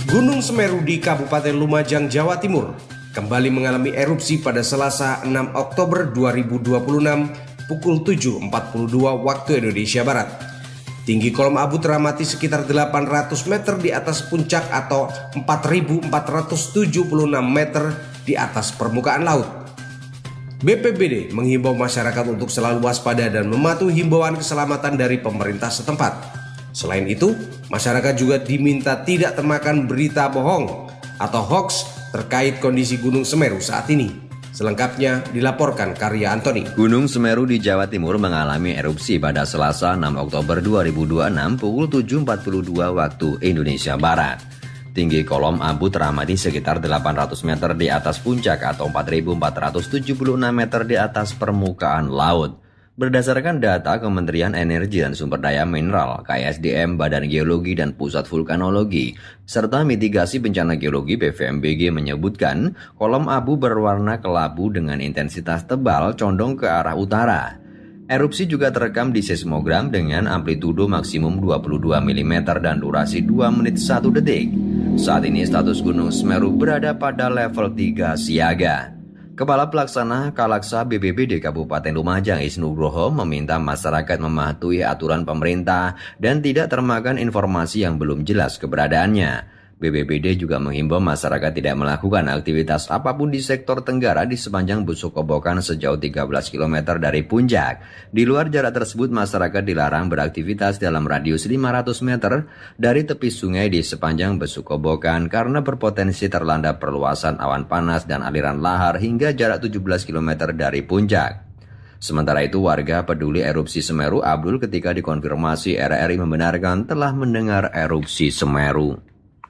Gunung Semeru di Kabupaten Lumajang, Jawa Timur kembali mengalami erupsi pada Selasa 6 Oktober 2026 pukul 7.42 waktu Indonesia Barat. Tinggi kolom abu teramati sekitar 800 meter di atas puncak atau 4.476 meter di atas permukaan laut. BPBD menghimbau masyarakat untuk selalu waspada dan mematuhi himbauan keselamatan dari pemerintah setempat. Selain itu, masyarakat juga diminta tidak termakan berita bohong atau hoax terkait kondisi Gunung Semeru saat ini. Selengkapnya dilaporkan Karya Antoni. Gunung Semeru di Jawa Timur mengalami erupsi pada Selasa 6 Oktober 2026 pukul 7.42 waktu Indonesia Barat. Tinggi kolom abu teramati sekitar 800 meter di atas puncak atau 4.476 meter di atas permukaan laut. Berdasarkan data Kementerian Energi dan Sumber Daya Mineral, KSDM, Badan Geologi dan Pusat Vulkanologi, serta Mitigasi Bencana Geologi (BVMBG) menyebutkan kolom abu berwarna kelabu dengan intensitas tebal condong ke arah utara. Erupsi juga terekam di seismogram dengan amplitudo maksimum 22 mm dan durasi 2 menit 1 detik. Saat ini status Gunung Semeru berada pada level 3 siaga. Kepala Pelaksana Kalaksa BPBD Kabupaten Lumajang Isnugroho meminta masyarakat mematuhi aturan pemerintah dan tidak termakan informasi yang belum jelas keberadaannya. BPBD juga menghimbau masyarakat tidak melakukan aktivitas apapun di sektor Tenggara di sepanjang Besuk Kobokan sejauh 13 km dari puncak. Di luar jarak tersebut, masyarakat dilarang beraktivitas dalam radius 500 meter dari tepi sungai di sepanjang Besuk Kobokan karena berpotensi terlanda perluasan awan panas dan aliran lahar hingga jarak 17 km dari puncak. Sementara itu, warga peduli erupsi Semeru Abdul ketika dikonfirmasi RRI membenarkan telah mendengar erupsi Semeru.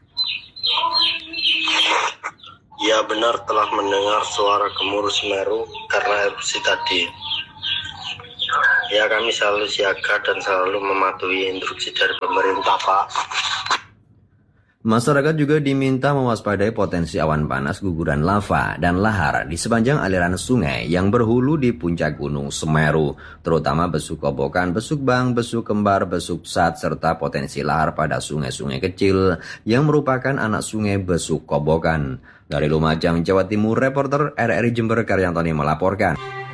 Ya, benar telah mendengar suara gemuruh Semeru karena erupsi tadi. Ya, kami selalu siaga dan selalu mematuhi instruksi dari pemerintah, Pak. Masyarakat juga diminta mewaspadai potensi awan panas, guguran lava, dan lahar di sepanjang aliran sungai yang berhulu di puncak Gunung Semeru, terutama Besuk Kobokan, Besuk Bang, Besuk Kembar, Besuk Sat, serta potensi lahar pada sungai-sungai kecil yang merupakan anak sungai Besuk Kobokan. Dari Lumajang, Jawa Timur, reporter RRI Jember Karya Antoni melaporkan.